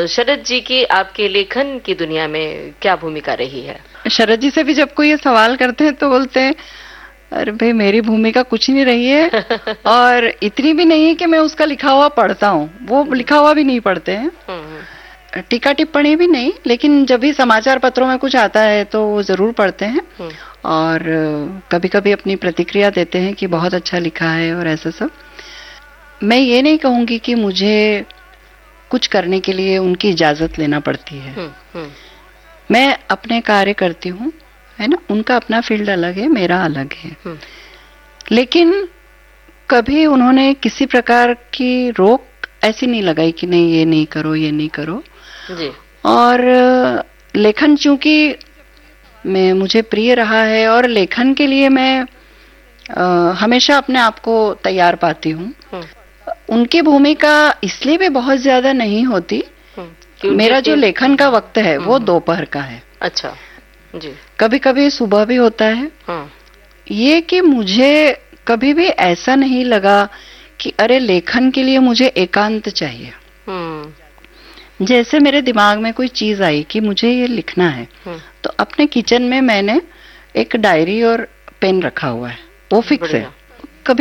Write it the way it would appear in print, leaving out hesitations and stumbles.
शरद जी की आपके लेखन की दुनिया में क्या भूमिका रही है? शरद जी से भी जब कोई ये सवाल करते हैं तो बोलते हैं अरे भाई मेरी भूमिका कुछ नहीं रही है और इतनी भी नहीं है कि मैं उसका लिखा हुआ पढ़ता हूँ, वो लिखा हुआ भी नहीं पढ़ते हैं, टीका टिप्पणी भी नहीं, लेकिन जब भी समाचार पत्रों में कुछ आता है तो वो जरूर पढ़ते हैं और कभी कभी अपनी प्रतिक्रिया देते हैं कि बहुत अच्छा लिखा है और ऐसा सब। मैं ये नहीं कहूंगी कि मुझे कुछ करने के लिए उनकी इजाजत लेना पड़ती है। मैं अपने कार्य करती हूँ, है ना, उनका अपना फील्ड अलग है, मेरा अलग है, लेकिन कभी उन्होंने किसी प्रकार की रोक ऐसी नहीं लगाई कि नहीं ये नहीं करो, ये नहीं करो जी। और लेखन चूंकि मुझे प्रिय रहा है और लेखन के लिए मैं हमेशा अपने आप को तैयार पाती हूँ। उनकी भूमिका इसलिए भी बहुत ज्यादा नहीं होती, मेरा जो लेखन का वक्त है वो दोपहर का है। अच्छा जी। कभी कभी सुबह भी होता है। ये कि मुझे कभी भी ऐसा नहीं लगा कि अरे लेखन के लिए मुझे एकांत चाहिए। जैसे मेरे दिमाग में कोई चीज आई कि मुझे ये लिखना है, तो अपने किचन में मैंने एक डायरी और पेन रखा हुआ है, वो फिक्स है।